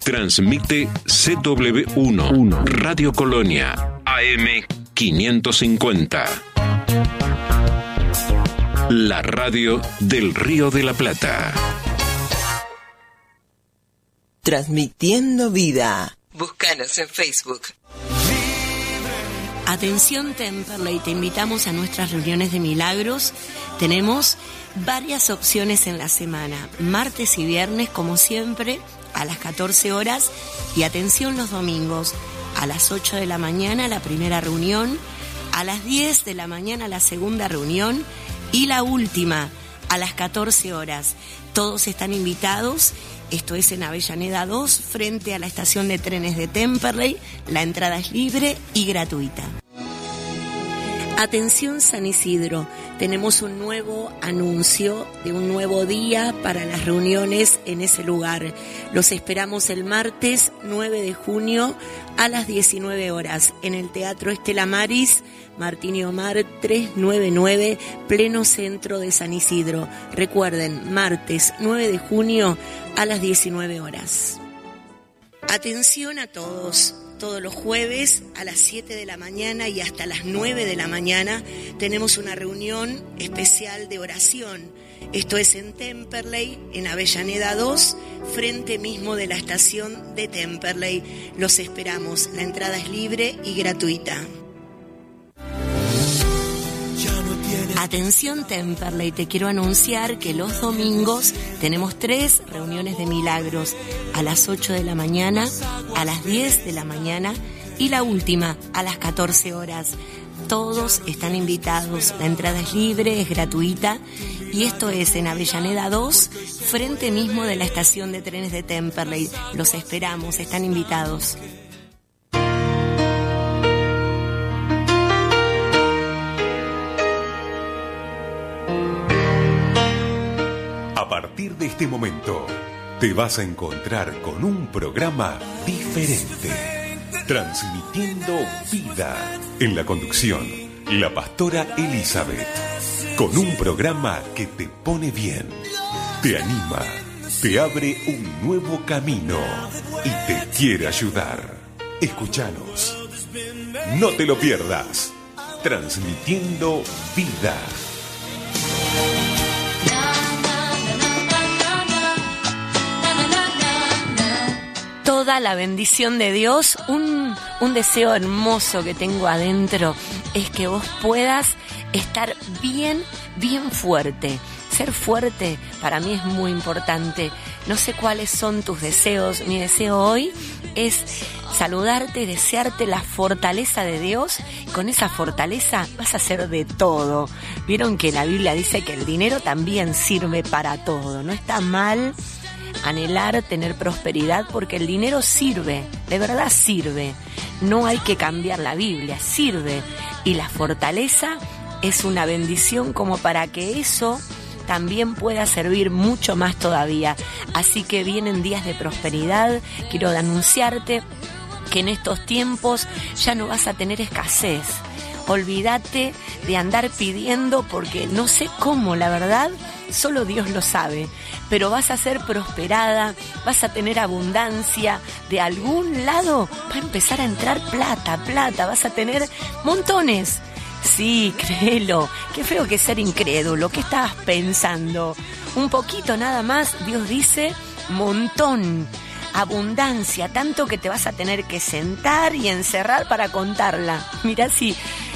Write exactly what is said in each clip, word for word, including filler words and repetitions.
Transmite C W uno, Radio Colonia, A M quinientos cincuenta. La radio del Río de la Plata. Transmitiendo vida. Búscanos en Facebook. Atención Temperley, te invitamos a nuestras reuniones de milagros. Tenemos varias opciones en la semana, martes y viernes como siempre a las catorce horas, y atención los domingos a las ocho de la mañana la primera reunión, a las diez de la mañana la segunda reunión y la última a las catorce horas. Todos están invitados. Esto es en Avellaneda dos, frente a la estación de trenes de Temperley. La entrada es libre y gratuita. Atención San Isidro, tenemos un nuevo anuncio de un nuevo día para las reuniones en ese lugar. Los esperamos el martes nueve de junio a las diecinueve horas en el Teatro Estela Maris, Martín y Omar trescientos noventa y nueve, pleno centro de San Isidro. Recuerden, martes nueve de junio a las diecinueve horas. Atención a todos. Todos los jueves a las siete de la mañana y hasta las nueve de la mañana tenemos una reunión especial de oración. Esto es en Temperley, en Avellaneda dos, frente mismo de la estación de Temperley. Los esperamos. La entrada es libre y gratuita. Atención Temperley, te quiero anunciar que los domingos tenemos tres reuniones de milagros, a las ocho de la mañana, a las diez de la mañana y la última a las catorce horas. Todos están invitados, la entrada es libre, es gratuita, y esto es en Avellaneda dos, frente mismo de la estación de trenes de Temperley. Los esperamos, están invitados. A partir de este momento, te vas a encontrar con un programa diferente, transmitiendo vida. En la conducción, la pastora Elizabeth, con un programa que te pone bien, te anima, te abre un nuevo camino y te quiere ayudar. Escúchanos, no te lo pierdas, transmitiendo vida. Toda la bendición de Dios, un, un deseo hermoso que tengo adentro es que vos puedas estar bien, bien fuerte. Ser fuerte para mí es muy importante. No sé cuáles son tus deseos. Mi deseo hoy es saludarte y desearte la fortaleza de Dios. Con esa fortaleza vas a hacer de todo. Vieron que la Biblia dice que el dinero también sirve para todo. No está mal anhelar tener prosperidad, porque el dinero sirve, de verdad sirve. No hay que cambiar la Biblia, sirve. Y la fortaleza es una bendición como para que eso también pueda servir mucho más todavía. Así que vienen días de prosperidad. Quiero anunciarte que en estos tiempos ya no vas a tener escasez. Olvídate de andar pidiendo, porque no sé cómo, la verdad, solo Dios lo sabe. Pero vas a ser prosperada, vas a tener abundancia. De algún lado va a empezar a entrar plata, plata, vas a tener montones. Sí, créelo. Qué feo que ser incrédulo. ¿Qué estabas pensando? Un poquito nada más, Dios dice, montón. Abundancia, tanto que te vas a tener que sentar y encerrar para contarla. Mirá si,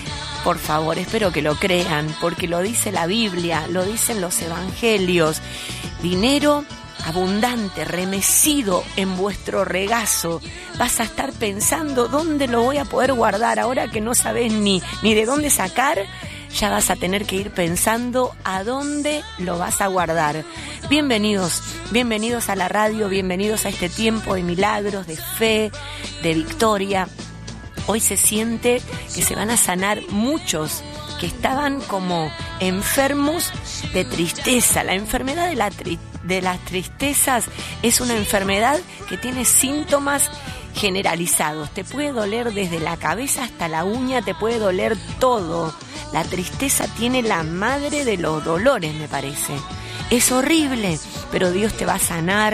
por favor, espero que lo crean, porque lo dice la Biblia, lo dicen los evangelios. Dinero abundante, remecido en vuestro regazo. Vas a estar pensando dónde lo voy a poder guardar. Ahora que no sabes ni, ni de dónde sacar, ya vas a tener que ir pensando a dónde lo vas a guardar. Bienvenidos, bienvenidos a la radio, bienvenidos a este tiempo de milagros, de fe, de victoria. Hoy se siente que se van a sanar muchos que estaban como enfermos de tristeza. La enfermedad de, la tri- de las tristezas es una enfermedad que tiene síntomas generalizados. Te puede doler desde la cabeza hasta la uña, te puede doler todo. La tristeza tiene la madre de los dolores, me parece. Es horrible, pero Dios te va a sanar,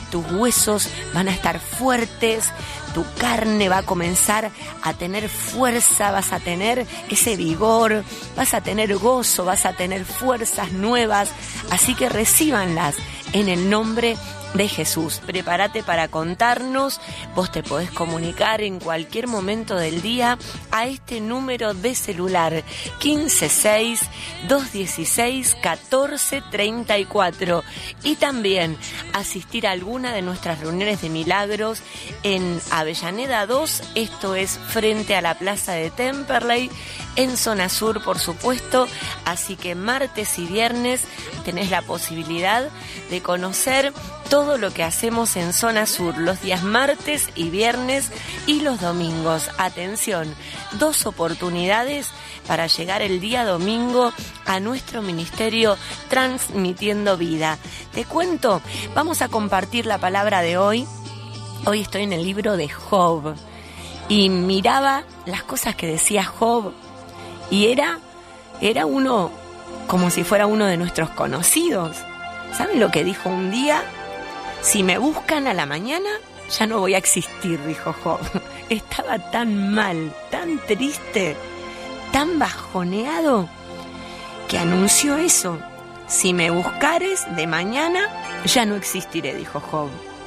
tus huesos van a estar fuertes, tu carne va a comenzar a tener fuerza, vas a tener ese vigor, vas a tener gozo, vas a tener fuerzas nuevas, así que recíbanlas en el nombre de Jesús. Prepárate para contarnos, vos te podés comunicar en cualquier momento del día a este número de celular quince seis, dos dieciséis, catorce treinta y cuatro y también asistir a alguna de nuestras reuniones de milagros en Avellaneda dos, esto es frente a la plaza de Temperley, en zona sur por supuesto, así que martes y viernes tenés la posibilidad de conocer todo lo que hacemos en zona sur, los días martes y viernes y los domingos. Atención, dos oportunidades para llegar el día domingo a nuestro ministerio Transmitiendo Vida. Te cuento, vamos a compartir la palabra de hoy. Hoy estoy en el libro de Job y miraba las cosas que decía Job y era, era uno como si fuera uno de nuestros conocidos. ¿Saben lo que dijo un día? Si me buscan a la mañana, ya no voy a existir, dijo Job. Estaba tan mal, tan triste, tan bajoneado, que anunció eso. Si me buscares de mañana, ya no existiré, dijo Job.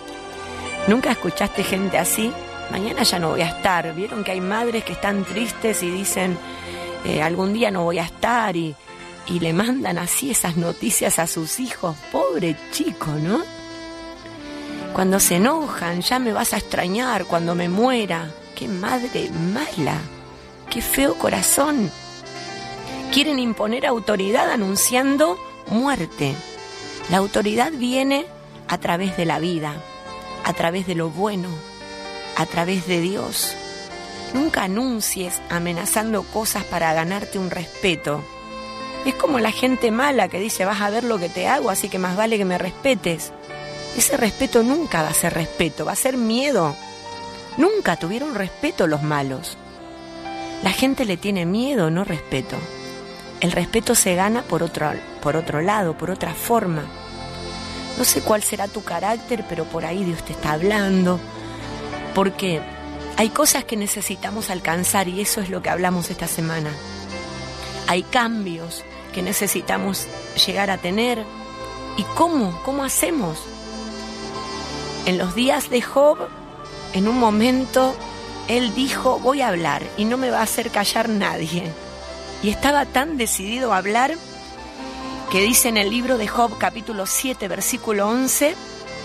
¿Nunca escuchaste gente así? Mañana ya no voy a estar. ¿Vieron que hay madres que están tristes y dicen, eh, algún día no voy a estar? Y, y le mandan así esas noticias a sus hijos. Pobre chico, ¿no? Cuando se enojan, ya me vas a extrañar cuando me muera. ¡Qué madre mala! ¡Qué feo corazón! Quieren imponer autoridad anunciando muerte. La autoridad viene a través de la vida, a través de lo bueno, a través de Dios. Nunca anuncies amenazando cosas para ganarte un respeto. Es como la gente mala que dice, vas a ver lo que te hago, así que más vale que me respetes. Ese respeto nunca va a ser respeto, va a ser miedo. Nunca tuvieron respeto los malos. La gente le tiene miedo, no respeto. El respeto se gana por otro, por otro lado, por otra forma. No sé cuál será tu carácter, pero por ahí Dios te está hablando. Porque hay cosas que necesitamos alcanzar y eso es lo que hablamos esta semana. Hay cambios que necesitamos llegar a tener. ¿Y cómo? ¿Cómo hacemos? En los días de Job, en un momento, él dijo, voy a hablar y no me va a hacer callar nadie. Y estaba tan decidido a hablar que dice en el libro de Job, capítulo siete, versículo once,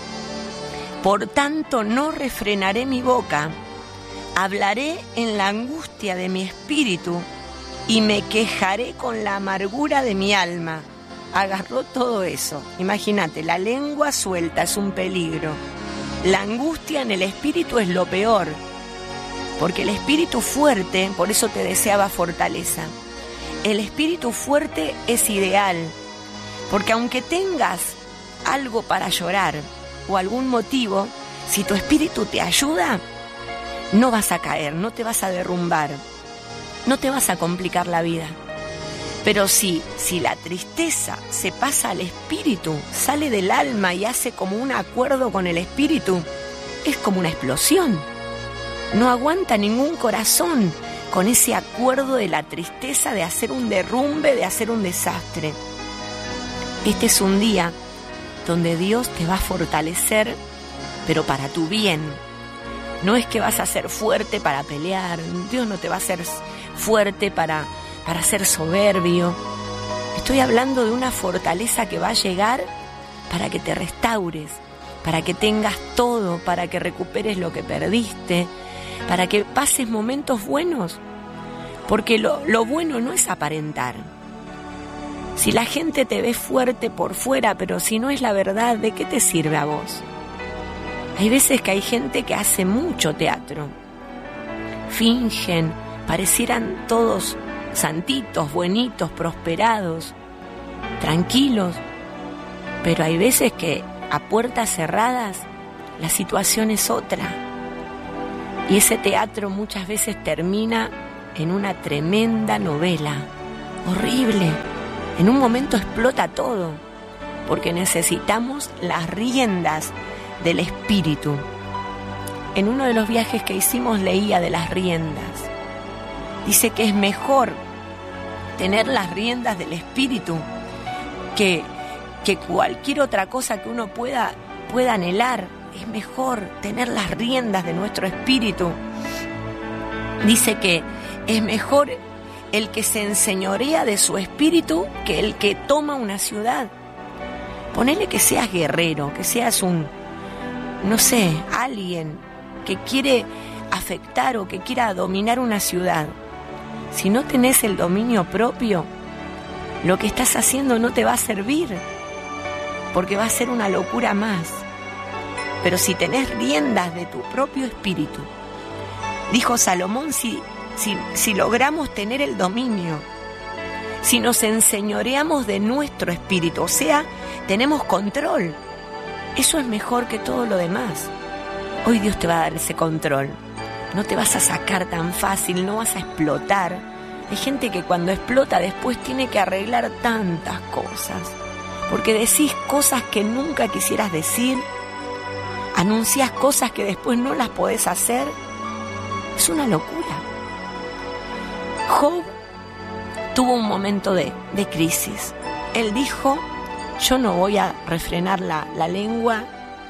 por tanto no refrenaré mi boca, hablaré en la angustia de mi espíritu y me quejaré con la amargura de mi alma. Agarró todo eso. Imagínate, la lengua suelta es un peligro. La angustia en el espíritu es lo peor, porque el espíritu fuerte, por eso te deseaba fortaleza, el espíritu fuerte es ideal, porque aunque tengas algo para llorar o algún motivo, si tu espíritu te ayuda, no vas a caer, no te vas a derrumbar, no te vas a complicar la vida. Pero si, si la tristeza se pasa al espíritu, sale del alma y hace como un acuerdo con el espíritu, es como una explosión. No aguanta ningún corazón con ese acuerdo de la tristeza, de hacer un derrumbe, de hacer un desastre. Este es un día donde Dios te va a fortalecer, pero para tu bien. No es que vas a ser fuerte para pelear, Dios no te va a hacer fuerte para... para ser soberbio. Estoy hablando de una fortaleza que va a llegar para que te restaures, para que tengas todo, para que recuperes lo que perdiste, para que pases momentos buenos, porque lo, lo bueno no es aparentar. Si la gente te ve fuerte por fuera, pero si no es la verdad, ¿de qué te sirve a vos? Hay veces que hay gente que hace mucho teatro, fingen, parecieran todos santitos, buenitos, prosperados, tranquilos, pero hay veces que a puertas cerradas la situación es otra y ese teatro muchas veces termina en una tremenda novela, horrible. En un momento explota todo porque necesitamos las riendas del espíritu. En uno de los viajes que hicimos leía de las riendas. Dice que es mejor tener las riendas del espíritu que, que cualquier otra cosa que uno pueda, pueda anhelar. Es mejor tener las riendas de nuestro espíritu. Dice que es mejor el que se enseñorea de su espíritu que el que toma una ciudad. Ponele que seas guerrero, que seas un, no sé, alguien que quiere afectar o que quiera dominar una ciudad. Si no tenés el dominio propio, lo que estás haciendo no te va a servir, porque va a ser una locura más. Pero si tenés riendas de tu propio espíritu, dijo Salomón, si, si, si logramos tener el dominio, si nos enseñoreamos de nuestro espíritu, o sea, tenemos control, eso es mejor que todo lo demás. Hoy Dios te va a dar ese control. No te vas a sacar tan fácil, no vas a explotar. Hay gente que cuando explota después tiene que arreglar tantas cosas, porque decís cosas que nunca quisieras decir, anuncias cosas que después no las podés hacer. Es una locura. Job tuvo un momento de, de crisis. Él dijo, yo no voy a refrenar la, la lengua,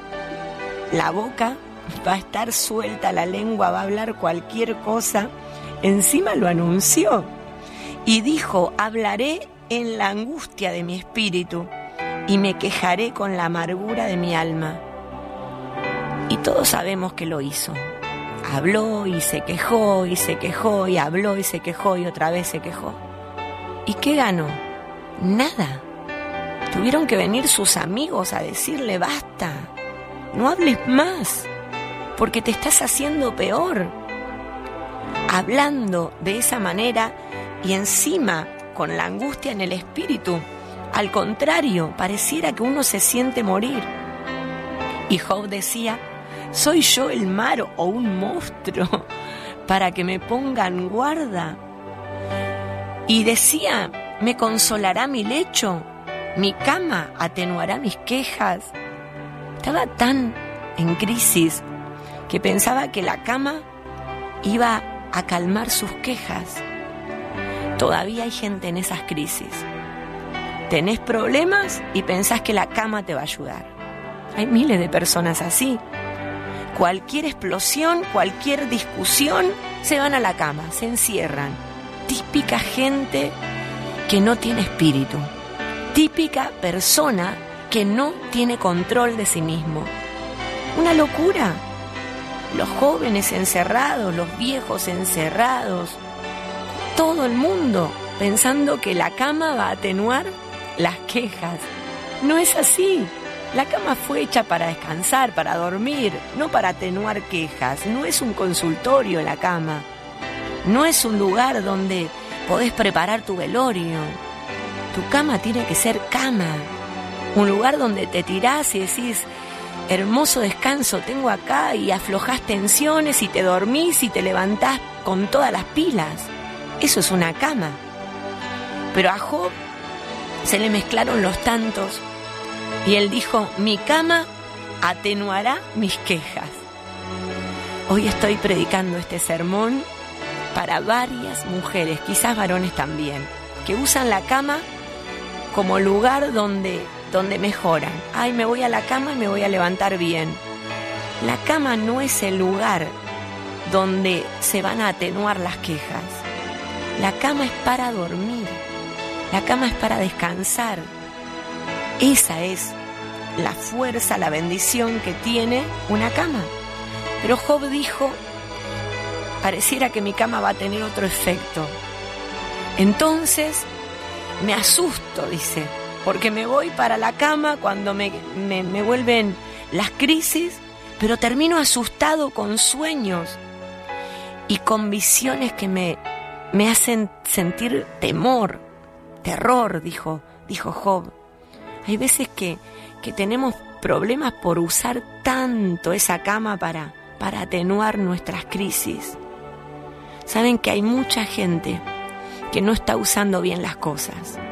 la boca, va a estar suelta la lengua, va a hablar cualquier cosa. Encima lo anunció y dijo, hablaré en la angustia de mi espíritu y me quejaré con la amargura de mi alma. Y todos sabemos que lo hizo. Habló y se quejó y se quejó y habló y se quejó y otra vez se quejó. ¿Y qué ganó? Nada. Tuvieron que venir sus amigos a decirle, basta, no hables más, porque te estás haciendo peor. Hablando de esa manera y encima con la angustia en el espíritu, al contrario, pareciera que uno se siente morir. Y Job decía, ¿soy yo el mar o un monstruo para que me pongan guarda? Y decía, ¿me consolará mi lecho? ¿Mi cama atenuará mis quejas? Estaba tan en crisis que pensaba que la cama iba a calmar sus quejas. Todavía hay gente en esas crisis. Tenés problemas y pensás que la cama te va a ayudar. Hay miles de personas así. Cualquier explosión, cualquier discusión, se van a la cama, se encierran. Típica gente que no tiene espíritu. Típica persona que no tiene control de sí mismo. Una locura. Los jóvenes encerrados, los viejos encerrados, todo el mundo pensando que la cama va a atenuar las quejas. No es así. La cama fue hecha para descansar, para dormir, no para atenuar quejas. No es un consultorio la cama. No es un lugar donde podés preparar tu velorio. Tu cama tiene que ser cama. Un lugar donde te tirás y decís, hermoso descanso tengo acá, y aflojás tensiones y te dormís y te levantás con todas las pilas. Eso es una cama. Pero a Job se le mezclaron los tantos y él dijo, mi cama atenuará mis quejas. Hoy estoy predicando este sermón para varias mujeres, quizás varones también, que usan la cama como lugar donde, donde mejoran. Ay, me voy a la cama y me voy a levantar bien. La cama no es el lugar donde se van a atenuar las quejas. La cama es para dormir. La cama es para descansar. Esa es la fuerza, la bendición que tiene una cama. Pero Job dijo, pareciera que mi cama va a tener otro efecto. Entonces me asusto, dice, porque me voy para la cama cuando me, me, me vuelven las crisis, pero termino asustado con sueños y con visiones que me, me hacen sentir temor, terror, dijo, dijo Job. Hay veces que, que tenemos problemas por usar tanto esa cama para, para atenuar nuestras crisis. Saben que hay mucha gente que no está usando bien las cosas.